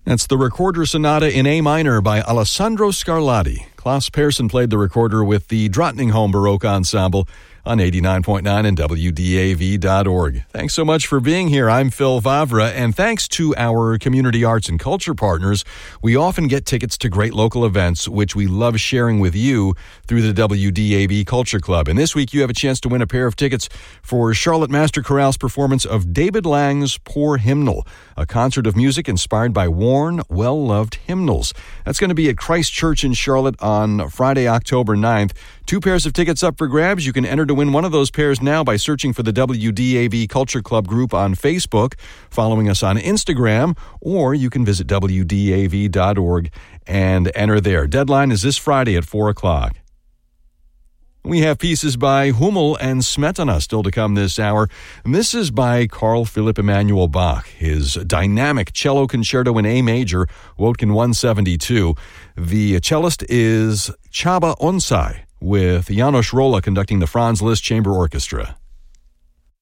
That's the Recorder Sonata in A minor by Alessandro Scarlatti. Klaus Persson played the recorder with the Drottningholm Baroque Ensemble on 89.9 and WDAV.org. Thanks so much for being here. I'm Phil Vavra, and thanks to our community arts and culture partners, we often get tickets to great local events, which we love sharing with you through the WDAV Culture Club. And this week, you have a chance to win a pair of tickets for Charlotte Master Chorale's performance of David Lang's Poor Hymnal, a concert of music inspired by worn, well-loved hymnals. That's going to be at Christ Church in Charlotte on Friday, October 9th. 2 pairs of tickets up for grabs. You can enter to win one of those pairs now by searching for the WDAV Culture Club group on Facebook, following us on Instagram, or you can visit WDAV.org and enter there. Deadline is this Friday at 4 o'clock. We have pieces by Hummel and Smetana still to come this hour. And this is by Carl Philipp Emanuel Bach, his dynamic cello concerto in A major, Wotkin 172. The cellist is Csaba Onsai, with János Róla conducting the Franz Liszt Chamber Orchestra.